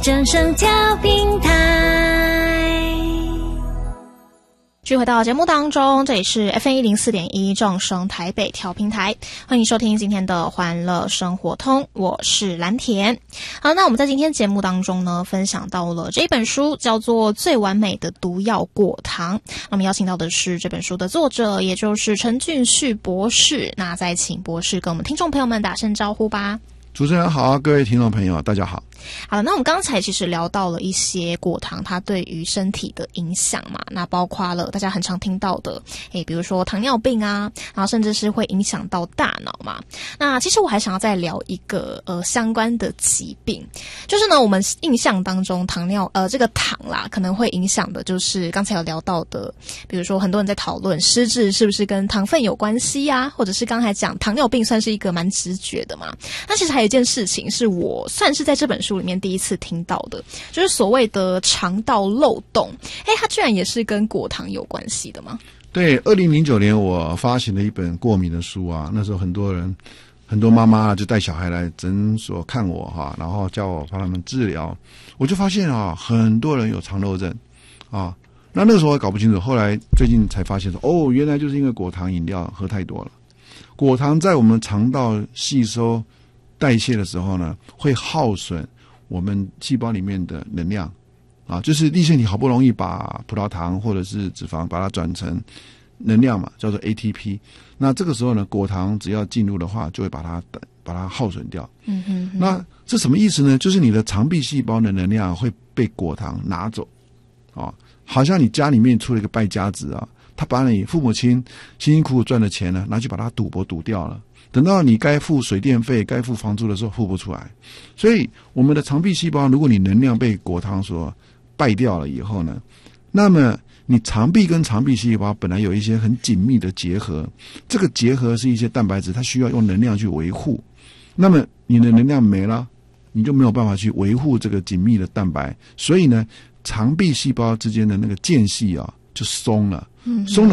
正声调平台。 继续回到节目当中，这里是 FM104.1 正声台北调平台，欢迎收听今天的欢乐生活通，我是蓝田。好，那我们在今天节目当中呢，分享到了这本书叫做《最完美的毒药果糖》。那么邀请到的是这本书的作者，也就是陈俊旭博士。那再请博士跟我们听众朋友们打声招呼吧。 主持人好，各位听众朋友大家好。 好了，那我们刚才其实聊到了一些果糖它对于身体的影响嘛，那包括了大家很常听到的比如说糖尿病啊，然后甚至是会影响到大脑嘛。那其实我还想要再聊一个相关的疾病，就是呢我们印象当中这个糖啦可能会影响的就是刚才有聊到的，比如说很多人在讨论失智是不是跟糖分有关系啊，或者是刚才讲糖尿病算是一个蛮直觉的嘛。那其实还有一件事情是我算是在这本书里面第一次听到的，就是所谓的肠道漏洞。它居然也是跟果糖有关系的吗？ 对，2009年我发行了一本过敏的书啊，那时候很多妈妈就带小孩来诊所看我哈，然后叫我帮他们治疗，我就发现啊，很多人有肠漏症啊。那个时候我也搞不清楚，后来最近才发现说，原来就是因为果糖饮料喝太多了。果糖在我们肠道吸收代谢的时候呢，会耗损我们细胞里面的能量啊，就是立腺体好不容易把葡萄糖或者是脂肪把它转成能量嘛，叫做 ATP。那这个时候呢，果糖只要进入的话，就会把它耗损掉。那这什么意思呢？就是你的肠壁细胞的能量会被果糖拿走啊，好像你家里面出了一个败家子啊，他把你父母亲辛辛苦苦赚的钱呢，拿去把它赌博赌掉了。等到你该付水电费、该付房租的时候付不出来，所以我们的肠壁细胞，如果你能量被果糖所败掉了以后呢，那么你肠壁跟肠壁细胞本来有一些很紧密的结合，这个结合是一些蛋白质，它需要用能量去维护。那么你的能量没了，你就没有办法去维护这个紧密的蛋白，所以呢，肠壁细胞之间的那个间隙啊就松了，松了。